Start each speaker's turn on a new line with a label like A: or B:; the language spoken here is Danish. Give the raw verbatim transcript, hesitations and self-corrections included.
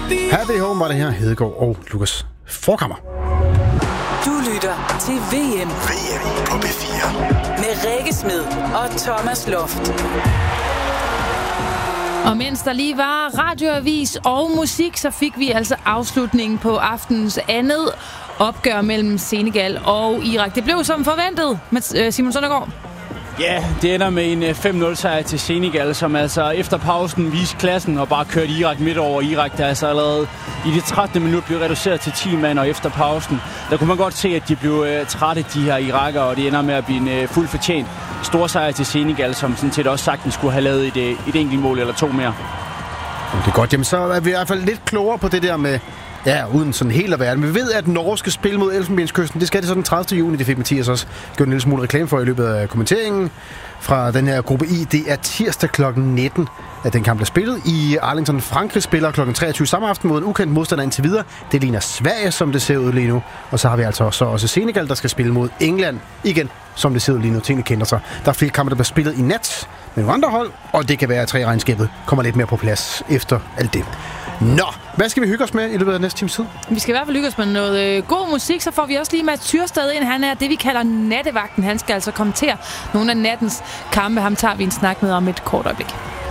A: Happy Home var det her, Hedegaard og Lukas Forkammer.
B: Du lytter til V M.
C: V M på B fire.
B: Med Rikke Smed og Thomas Loft.
D: Og mens der lige var radioavis og musik, så fik vi altså afslutningen på aftenens andet opgør mellem Senegal og Irak. Det blev som forventet med Simon Søndergaard.
E: Ja, det ender med en fem nul sejr til Senegal, som altså efter pausen viste klassen og bare kørte Irak midt over. Irak, der altså allerede i det trettende minut blev reduceret til ti mand, og efter pausen, der kunne man godt se, at de blev uh, trætte, de her irakere, og det ender med at blive en uh, fuldt fortjent stor sejr til Senegal, som sådan set også sagtens skulle have lavet et, et enkelt mål eller to mere.
A: Det er godt. Jamen, så er vi i hvert fald lidt klogere på det der med, ja, uden sådan helt at være. Men vi ved, at Norge skal spille mod Elfenbenskysten. Det skal det så den tredivte juni. Det fik Mathias også gjort en lille smule reklame for i løbet af kommenteringen fra den her gruppe I. Det er tirsdag klokken nitten, at den kamp bliver spillet i Arlington. Frankrig spiller klokken treogtyve samme aften mod en ukendt modstander indtil videre. Det ligner Sverige, som det ser ud lige nu. Og så har vi altså også, også Senegal, der skal spille mod England igen, som det ser ud lige nu. Tingene kender sig. Der er flere kampe, der bliver spillet i nat med nogle andre hold, og det kan være, at tre-regnskabet kommer lidt mere på plads efter alt det. Nå, hvad skal vi hygge os med i løbet af næste times tid?
D: Vi skal i hvert fald hygge os med noget øh, god musik, så får vi også lige Mads Tyrsted ind. Han er det, vi kalder nattevagten. Han skal altså kommentere nogle af nattens kampe. Ham tager vi en snak med om et kort øjeblik.